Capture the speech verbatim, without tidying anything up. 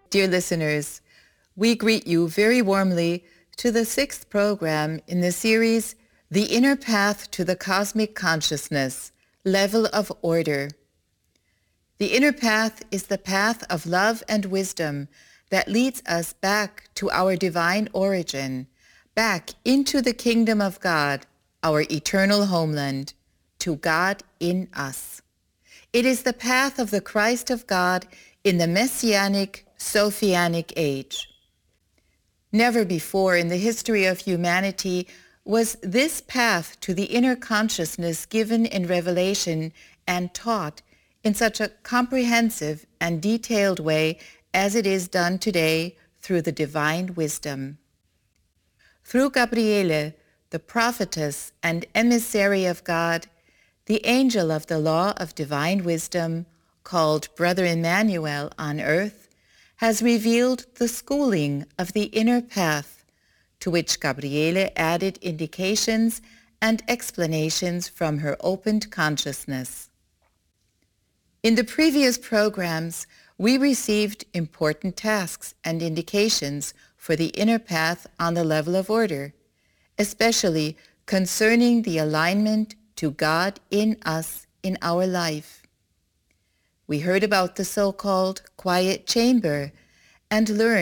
Dear listeners, we greet you very warmly to the sixth program in the series, The Inner Path to the Cosmic Consciousness, Level of Order. The inner path is the path of love and wisdom that leads us back to our divine origin, back into the kingdom of God, our eternal homeland, to God in us. It is the path of the Christ of God in the Messianic, Sophianic age. Never before in the history of humanity was this path to the inner consciousness given in revelation and taught in such a comprehensive and detailed way as it is done today through the divine wisdom. Through Gabriele, the prophetess and emissary of God, the angel of the law of divine wisdom, called Brother Emmanuel on earth, has revealed the schooling of the inner path, to which Gabriele added indications and explanations from her opened consciousness. In the previous programs, we received important tasks and indications for the inner path on the level of order, especially concerning the alignment to God in us in our life. We heard about the so-called quiet chamber and learned